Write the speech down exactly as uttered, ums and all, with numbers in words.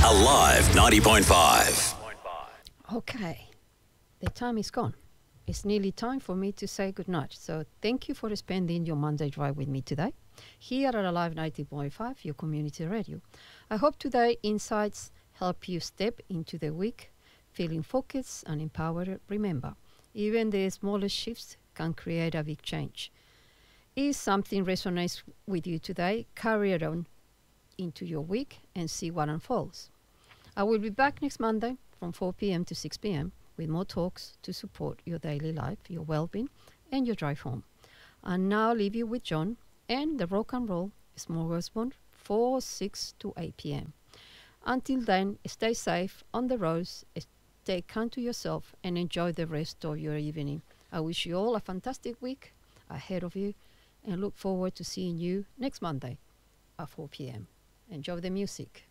Alive ninety point five. Okay, the time is gone. It's nearly time for me to say goodnight. So thank you for spending your Monday drive with me today, here at Alive ninety point five, your community radio. I hope today insights help you step into the week feeling focused and empowered. Remember, even the smallest shifts can create a big change. If something resonates with you today, carry it on into your week and see what unfolds. I will be back next Monday from four p.m. to six p.m. with more talks to support your daily life, your well-being, and your drive home. And now leave you with John and the Rock and Roll Smorgasbord, four, six to eight p.m. Until then, stay safe on the roads, stay kind to yourself, and enjoy the rest of your evening. I wish you all a fantastic week ahead of you and look forward to seeing you next Monday at four p.m. Enjoy the music.